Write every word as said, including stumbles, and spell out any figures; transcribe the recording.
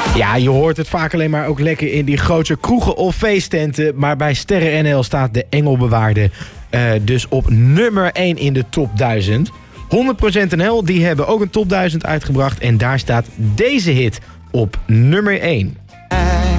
Ja, je hoort het vaak alleen maar ook lekker in die grote kroegen of feesttenten. Maar bij Sterren N L staat de Engelbewaarde uh, dus op nummer één in de top duizend. honderd procent N L, die hebben ook een top duizend uitgebracht. En daar staat deze hit op nummer één.